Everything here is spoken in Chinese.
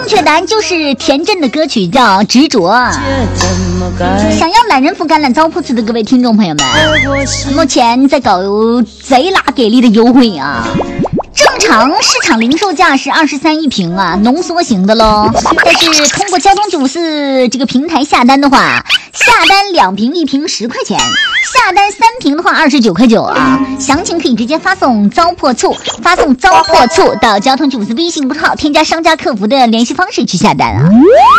确的答案就是田震的歌曲叫《执着》。想要懒人福橄榄糟粕醋的各位听众朋友们，目前在搞贼拉给力的优惠啊！正常市场零售价是23一瓶啊，浓缩型的咯。但是通过交通94这个平台下单的话，下单2瓶1瓶10块钱，下单3瓶的话29块9啊。详情可以直接发送糟粕醋，发送糟粕醋到交通94微信公众号，添加商家客服的联系方式去下单啊。